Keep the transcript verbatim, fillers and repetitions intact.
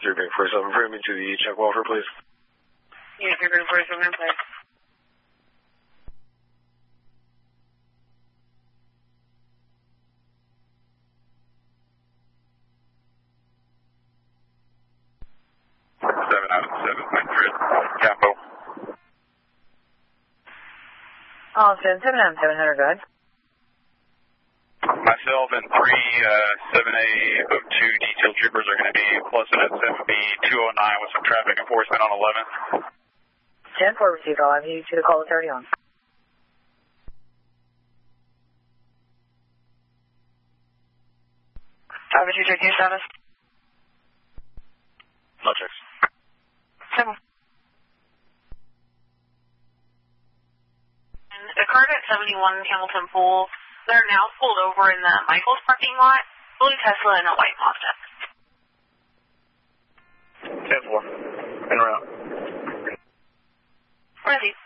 three Big forty-seven, bring me to the check welfare, please. Yeah, three Big forty-seven, please. seven out of seven hundred, Capo. Oh, seven, seven out of seven hundred, go ahead. Myself and three uh, seven A oh two detail troopers are going to be closing at seven B two oh nine with some traffic enforcement on eleventh. ten four received, I'll have you to the call authority on. Have you checking your status? No checks. Seven. Occurred at seventy-one Hamilton Pool. They're now pulled over in the Michaels parking lot. Blue Tesla and a white Mazda. ten four. In route. Ready.